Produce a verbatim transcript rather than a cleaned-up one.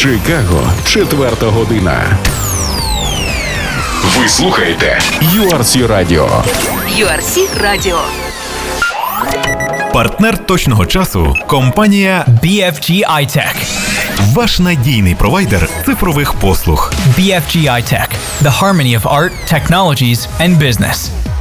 Чикаго, четверта година. Ви слухаєте ю ар сі Radio. ю ар сі Radio. Партнер точного часу – компанія бі еф джі iTech. Ваш надійний провайдер цифрових послуг. бі еф джі iTech. The harmony of art, technologies and business.